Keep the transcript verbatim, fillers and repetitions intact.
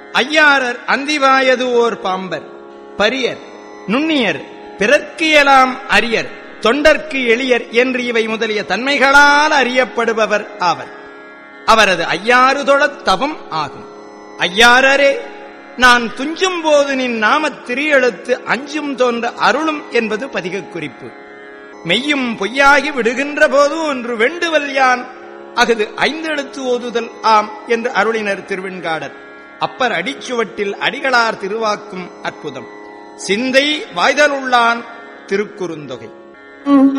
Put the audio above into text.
ஐயாரர் அந்திவாயது ஓர் பாம்பர், barrier, நுண்ணியர், பிறர்க்கு எலாம் arrear, தொண்டர்க்கு எளியர் என்று இவை முதலிய தன்மைகளால் அறியப்படுபவர் ஆவர். அவரது ஐயாறு தொழத் தவம் ஆகும். ஐயாரரே, நான் துஞ்சும் போது நின் நாமத் திரியெழுத்து அஞ்சும் தோன்ற அருளும் என்பது பதிகக் குறிப்பு. மெய்யும் பொய்யாகி விடுகின்ற போது ஒன்று வெண்டுவல் யான் அகுது ஐந்தெழுத்து ஓதுதல் ஆம் என்று அருளினர் திருவெண்காடர். அப்பர் அடிச்சுவட்டில் அடிகளார் திருவாக்கும் அற்புதம். சிந்தை வாய்தலுள்ளான் திருக்குறுந்தொகை.